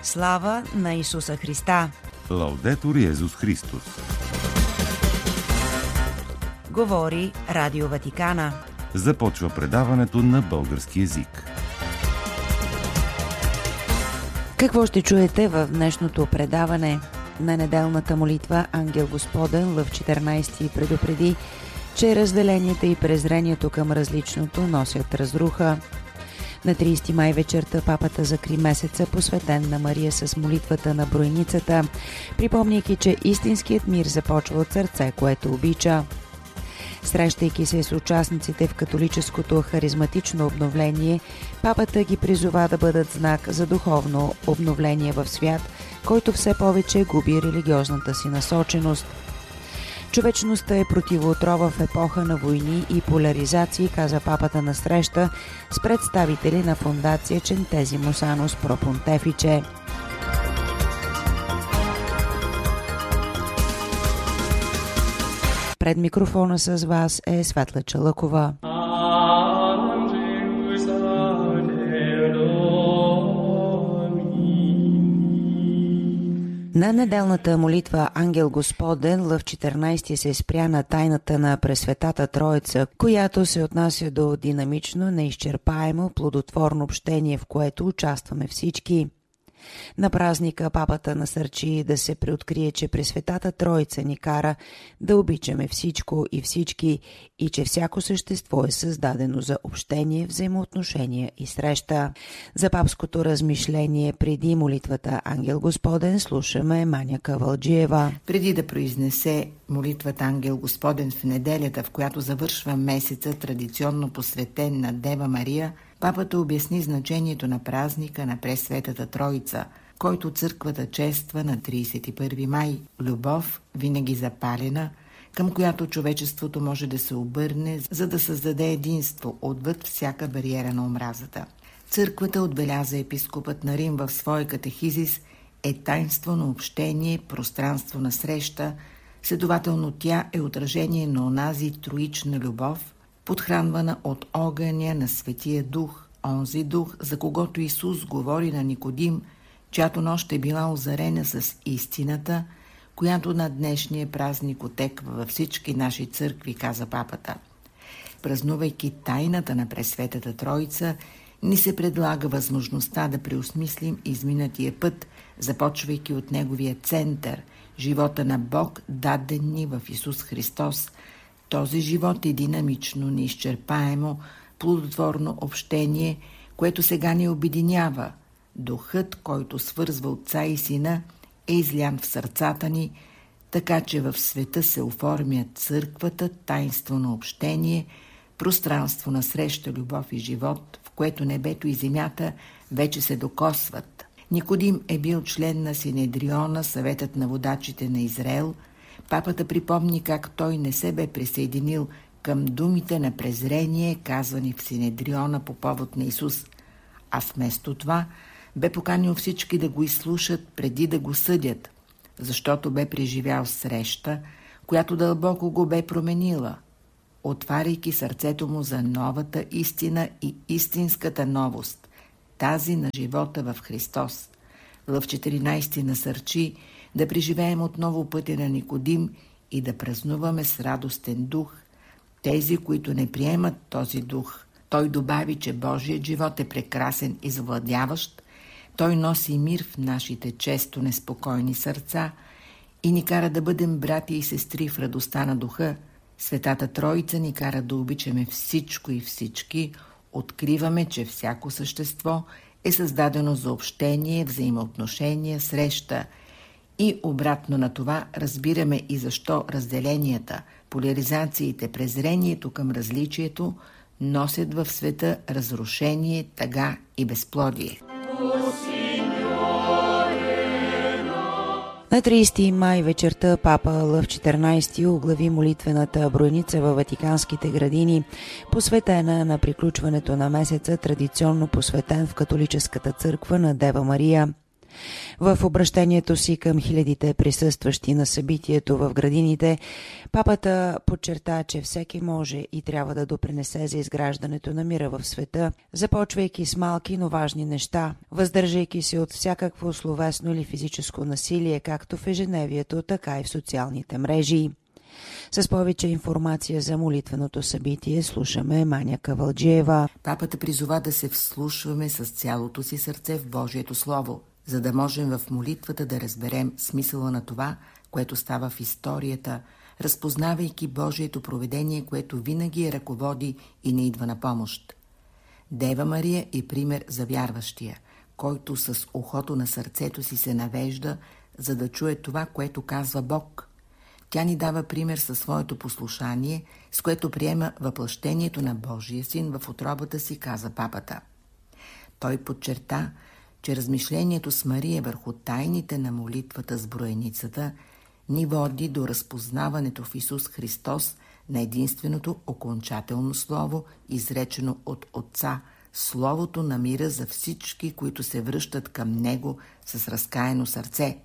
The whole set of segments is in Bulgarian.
Слава на Исуса Христа! Лаудетур Йезус Христос! Говори Радио Ватикана. Започва предаването на български език. Какво ще чуете в днешното предаване? На неделната молитва Ангел Господен Лъв 14 предупреди, че разделенията и презрението към различното носят разруха. На 30 май вечерта папата закри месеца, посветен на Мария с молитвата на Бройницата, припомняйки, че истинският мир започва от сърце, което обича. Срещайки се с участниците в католическото харизматично обновление, папата ги призова да бъдат знак за духовно обновление в свят, който все повече губи религиозната си насоченост. Човечността е противоотрова в епоха на войни и поляризации, каза папата на среща с представители на фондация Centesimos Annus Pro Pontifice. Пред микрофона с вас е Светла Чалъкова. На неделната молитва Ангел Господен Лъв 14 се спря на тайната на Пресветата Троица, която се отнася до динамично, неизчерпаемо, плодотворно общение, в което участваме всички. На празника папата насърчи да се преоткрие, че Пресветата Троица ни кара да обичаме всичко и всички и че всяко същество е създадено за общение, взаимоотношения и среща. За папското размишление преди молитвата Ангел Господен слушаме Маня Кавалджиева. Преди да произнесе молитвата Ангел Господен в неделята, в която завършва месеца, традиционно посветен на Дева Мария, папата обясни значението на празника на Пресветата Троица, който църквата чества на 31 май. Любов, винаги запалена, към която човечеството може да се обърне, за да създаде единство отвъд всяка бариера на омразата. Църквата, отбеляза епископът на Рим в своя катехизис, е таинство на общение, пространство на среща, следователно тя е отражение на онази троична любов, подхранвана от огъня на Светия Дух, онзи Дух, за когото Исус говори на Никодим, чиято нощ е била озарена с истината, която на днешния празник отеква във всички наши църкви, каза папата. Празнувайки тайната на Пресветата Троица, ни се предлага възможността да преосмислим изминатия път, започвайки от неговия център, живота на Бог, даден ни в Исус Христос. Този живот е динамично, неизчерпаемо, плодотворно общение, което сега ни обединява. Духът, който свързва Отца и Сина, е излян в сърцата ни, така че в света се оформя църквата, таинство на общение, пространство на среща, любов и живот, в което небето и земята вече се докосват. Никодим е бил член на Синедриона, съветът на водачите на Израел. Папата припомни как той не се бе присъединил към думите на презрение, казвани в Синедриона по повод на Исус, а вместо това бе поканил всички да го изслушат преди да го съдят, защото бе преживял среща, която дълбоко го бе променила, отваряйки сърцето му за новата истина и истинската новост, тази на живота в Христос. Лъв 14 насърчи да преживеем отново пътя на Никодим и да празнуваме с радостен дух тези, които не приемат този дух. Той добави, че Божият живот е прекрасен и завладяващ. Той носи мир в нашите често неспокойни сърца и ни кара да бъдем брати и сестри в радостта на духа. Светата Троица ни кара да обичаме всичко и всички. Откриваме, че всяко същество е създадено за общение, взаимоотношения, среща. И обратно на това разбираме и защо разделенията, поляризациите, презрението към различието носят в света разрушение, тъга и безплодие. На 30 май вечерта папа Лъв 14 оглави молитвената бройница във Ватиканските градини, посветена на приключването на месеца, традиционно посветен в католическата църква на Дева Мария. В обращението си към хилядите присъстващи на събитието в градините, папата подчерта, че всеки може и трябва да допринесе за изграждането на мира в света, започвайки с малки, но важни неща, въздържайки се от всякакво словесно или физическо насилие, както в ежедневието, така и в социалните мрежи. С повече информация за молитвеното събитие слушаме Маня Кавалджиева. Папата призова да се вслушваме с цялото си сърце в Божието Слово, за да можем в молитвата да разберем смисъла на това, което става в историята, разпознавайки Божието провидение, което винаги ръководи и не идва на помощ. Дева Мария е пример за вярващия, който с ухото на сърцето си се навежда, за да чуе това, което казва Бог. Тя ни дава пример със своето послушание, с което приема въплъщението на Божия син в утробата си, каза папата. Той подчерта, че размишлението с Мария върху тайните на молитвата с броеницата ни води до разпознаването в Исус Христос на единственото окончателно слово, изречено от Отца, словото на мира за всички, които се връщат към Него с разкаяно сърце.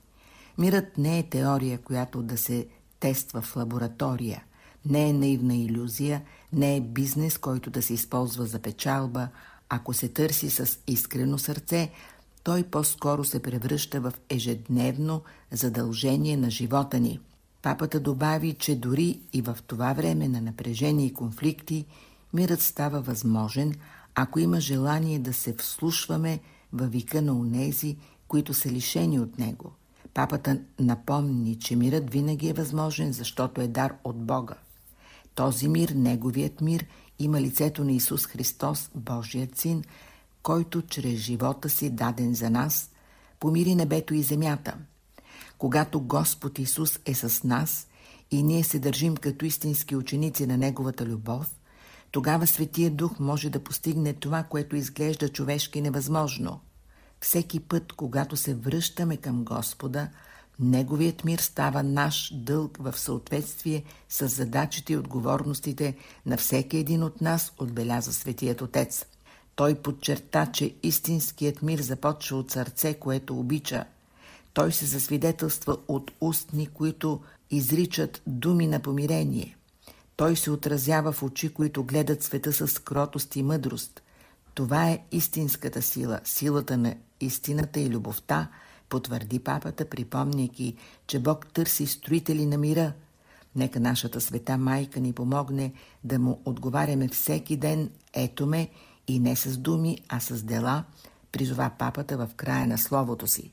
Мирът не е теория, която да се тества в лаборатория, не е наивна илюзия, не е бизнес, който да се използва за печалба. Ако се търси с искрено сърце, той по-скоро се превръща в ежедневно задължение на живота ни. Папата добави, че дори и в това време на напрежение и конфликти, мирът става възможен, ако има желание да се вслушваме във вика на онези, които са лишени от него. Папата напомни, че мирът винаги е възможен, защото е дар от Бога. Този мир, неговият мир, има лицето на Исус Христос, Божият син, който чрез живота си, даден за нас, помири небето и земята. Когато Господ Исус е с нас и ние се държим като истински ученици на Неговата любов, тогава Светия Дух може да постигне това, което изглежда човешки невъзможно. Всеки път, когато се връщаме към Господа, Неговият мир става наш дълг в съответствие с задачите и отговорностите на всеки един от нас, отбеляза Светият Отец. Той подчерта, че истинският мир започва от сърце, което обича. Той се засвидетелства от устни, които изричат думи на помирение. Той се отразява в очи, които гледат света с кротост и мъдрост. Това е истинската сила, силата на истината и любовта, потвърди папата, припомняйки, че Бог търси строители на мира. Нека нашата света майка ни помогне да му отговаряме всеки ден «Ето ме» и не с думи, а с дела, призова папата в края на словото си.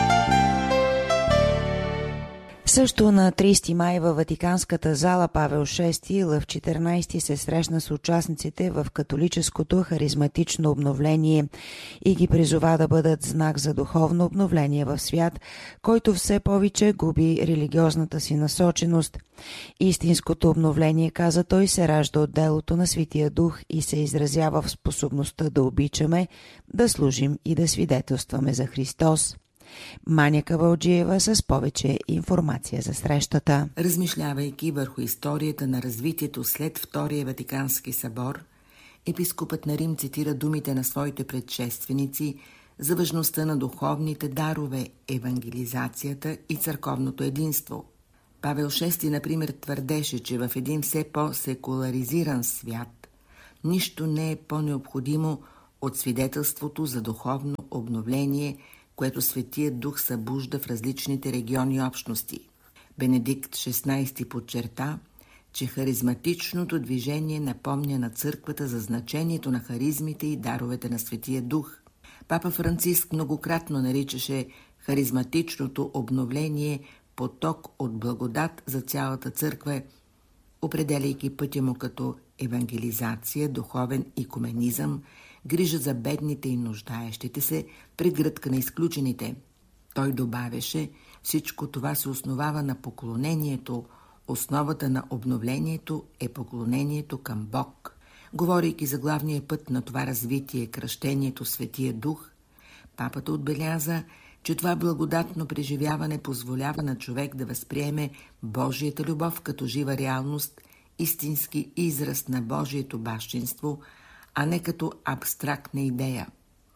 Също на 30 май във Ватиканската зала Павел VI Лъв XIV се срещна с участниците в католическото харизматично обновление и ги призова да бъдат знак за духовно обновление в свят, който все повече губи религиозната си насоченост. Истинското обновление, каза той, се ражда от делото на Светия Дух и се изразява в способността да обичаме, да служим и да свидетелстваме за Христос. Маня Кавалджиева с повече информация за срещата. Размишлявайки върху историята на развитието след Втория Ватикански събор, епископът на Рим цитира думите на своите предшественици за важността на духовните дарове, евангелизацията и църковното единство. Павел VI, например, твърдеше, че в един все по-секуларизиран свят нищо не е по-необходимо от свидетелството за духовно обновление, което Светият Дух събужда в различните региони и общности. Бенедикт XVI подчерта, че харизматичното движение напомня на църквата за значението на харизмите и даровете на Светия Дух. Папа Франциск многократно наричаше харизматичното обновление поток от благодат за цялата църква, определяйки пътя му като евангелизация, духовен икуменизъм, грижа за бедните и нуждаещите се, прегръдка на изключените. Той добавяше, всичко това се основава на поклонението. Основата на обновлението е поклонението към Бог. Говорейки за главния път на това развитие, кръщението Светия Дух, папата отбеляза, че това благодатно преживяване позволява на човек да възприеме Божията любов като жива реалност, истински израз на Божието бащинство, а не като абстрактна идея.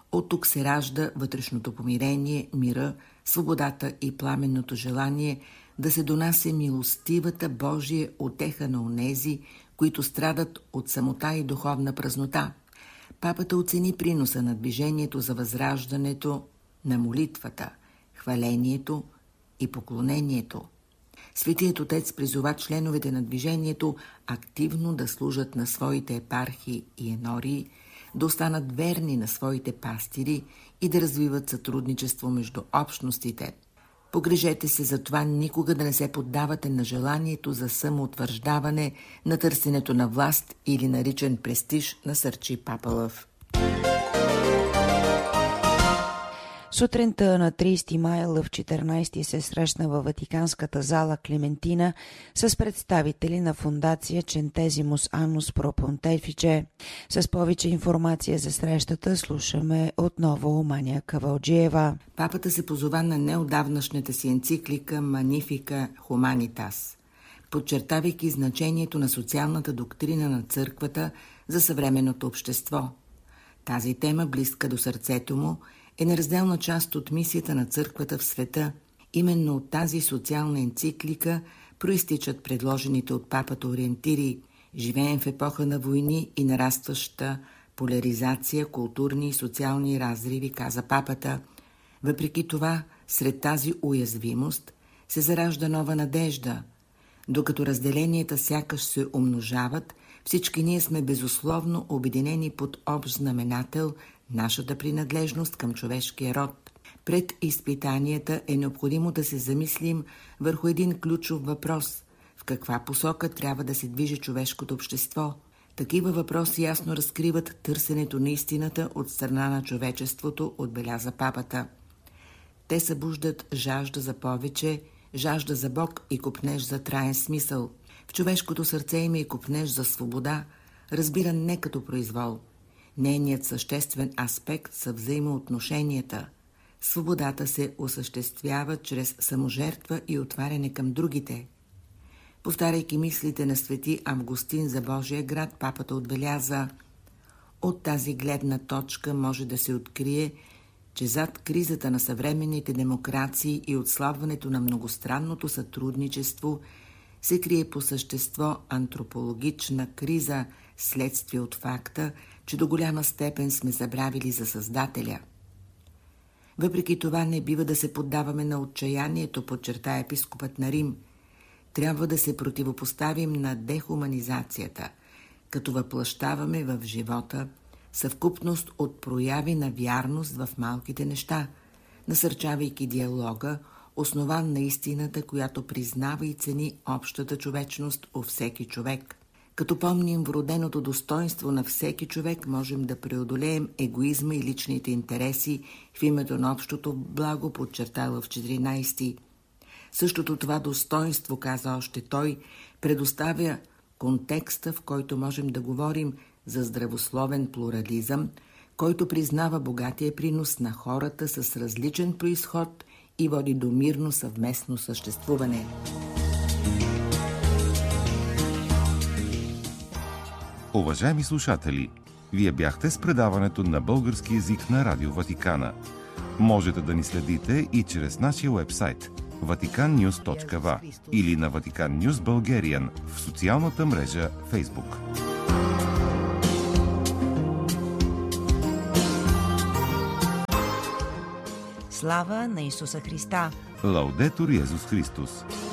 От тук се ражда вътрешното помирение, мира, свободата и пламенното желание да се донася милостивата Божия утеха на онези, които страдат от самота и духовна празнота. Папата оцени приноса на движението за възраждането на молитвата, хвалението и поклонението. Светият Отец призова членовете на движението активно да служат на своите епархии и енории, да останат верни на своите пастири и да развиват сътрудничество между общностите. Погрежете се за това никога да не се поддавате на желанието за самоутвърждаване, на търсенето на власт или на личен престиж, насърчи папа Лъв. Сутринта на 30 май Лъв 14 се срещна във Ватиканската зала Клементина с представители на фондация Centesimus Annus Pro Pontifice. С повече информация за срещата слушаме отново Мания Кавалджиева. Папата се позова на неотдавнашната си енциклика Magnificat Humanitas, подчертавайки значението на социалната доктрина на църквата за съвременното общество. Тази тема, близка до сърцето му, е неразделна част от мисията на църквата в света. Именно от тази социална енциклика проистичат предложените от папата ориентири. Живеем в епоха на войни и нарастваща поляризация, културни и социални разриви, каза папата. Въпреки това, сред тази уязвимост се заражда нова надежда. Докато разделенията сякаш се умножават, всички ние сме безусловно обединени под общ знаменател – нашата принадлежност към човешкия род. Пред изпитанията е необходимо да се замислим върху един ключов въпрос – в каква посока трябва да се движи човешкото общество. Такива въпроси ясно разкриват търсенето на истината от страна на човечеството, отбеляза папата. Те събуждат жажда за повече, жажда за Бог и копнеж за траен смисъл. В човешкото сърце има и копнеж за свобода, разбиран не като произвол. Нейният съществен аспект са взаимоотношенията. Свободата се осъществява чрез саможертва и отваряне към другите. Повтаряйки мислите на свети Августин за Божия град, папата отбеляза: от тази гледна точка може да се открие, че зад кризата на съвременните демокрации и отслабването на многостранното сътрудничество се крие по същество антропологична криза, следствие от факта, че до голяма степен сме забравили за Създателя. Въпреки това не бива да се поддаваме на отчаянието, подчерта епископът на Рим. Трябва да се противопоставим на дехуманизацията, като въплъщаваме в живота съвкупност от прояви на вярност в малките неща, насърчавайки диалога, основан на истината, която признава и цени общата човечност у всеки човек. Като помним вроденото достоинство на всеки човек, можем да преодолеем егоизма и личните интереси в името на общото благо, подчертава в 14. Същото това достоинство, каза още той, предоставя контекста, в който можем да говорим за здравословен плурализъм, който признава богатия принос на хората с различен произход и води до мирно съвместно съществуване. Уважаеми слушатели, вие бяхте с предаването на български език на Радио Ватикана. Можете да ни следите и чрез нашия уебсайт vaticannews.va или на Vatican News Bulgarian в социалната мрежа Facebook. Слава на Исуса Христа! Лаудетур Йезус Христос!